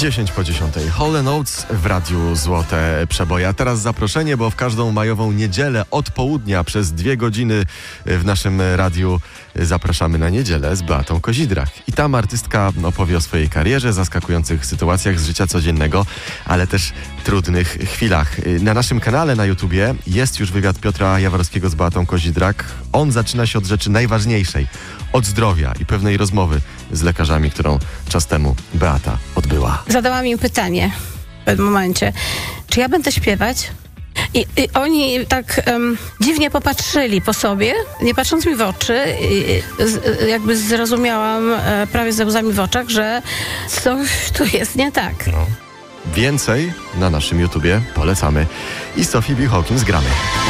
10 po 10. Hall & Oates w Radiu Złote Przeboje. A teraz zaproszenie, bo w każdą majową niedzielę od południa przez 2 godziny w naszym radiu zapraszamy na niedzielę z Beatą Kozidrak. I tam artystka opowie o swojej karierze, zaskakujących sytuacjach z życia codziennego, ale też trudnych chwilach. Na naszym kanale na YouTubie jest już wywiad Piotra Jaworskiego z Beatą Kozidrak. On zaczyna się od rzeczy najważniejszej, od zdrowia i pewnej rozmowy z lekarzami, którą czas temu Beata odbyła. Zadałam im pytanie w pewnym momencie, czy ja będę śpiewać? I oni tak dziwnie popatrzyli po sobie, nie patrząc mi w oczy, jakby zrozumiałam prawie ze łzami w oczach, że coś tu jest nie tak. Więcej na naszym YouTubie polecamy. I Sophie B. Hawkins gramy.